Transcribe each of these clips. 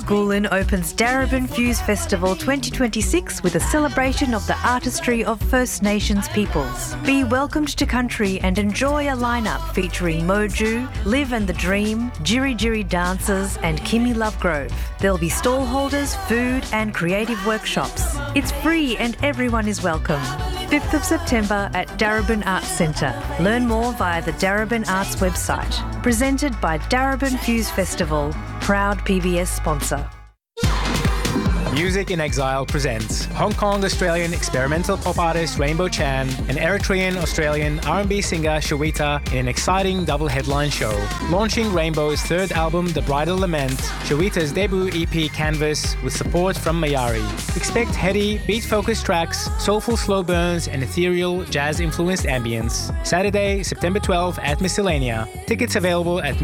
Schoolin opens Darebin Fuse Festival 2026 with a celebration of the artistry of First Nations peoples. Be welcomed to country and enjoy a lineup featuring Moju, Live and the Dream, Jiri Jiri Dancers and Kimmy Lovegrove. There'll be stall holders, food and creative workshops. It's free and everyone is welcome. 5th of September at Darebin Arts Centre. Learn more via the Darebin Arts website. Presented by Darebin Fuse Festival, proud PBS sponsor. Music in Exile presents Hong Kong-Australian experimental pop artist Rainbow Chan and Eritrean-Australian R&B singer Shawita in an exciting double headline show. Launching Rainbow's third album, The Bridal Lament, Shawita's debut EP Canvas with support from Mayari. Expect heady, beat-focused tracks, soulful slow burns and ethereal, jazz-influenced ambience. Saturday, September 12th at Miscellanea. Tickets available at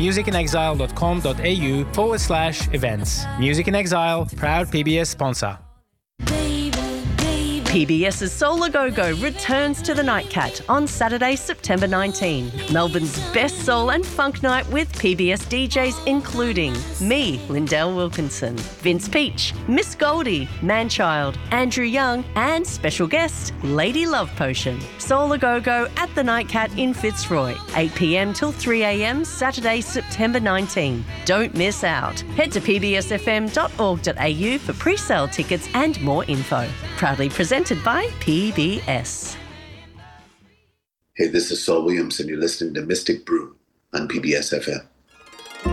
musicinexile.com.au/events. Music in Exile, proud PBS sponsor. PBS's Soul A Go-Go returns to the Nightcat on Saturday, September 19. Melbourne's best soul and funk night with PBS DJs including me, Lindell Wilkinson, Vince Peach, Miss Goldie, Manchild, Andrew Young and special guest, Lady Love Potion. Soul A Go-Go at the Nightcat in Fitzroy, 8 p.m. till 3 a.m. Saturday, September 19. Don't miss out. Head to pbsfm.org.au for pre-sale tickets and more info. Proudly presented by PBS. Hey, this is Saul Williams and you're listening to Mystic Brew on PBS FM.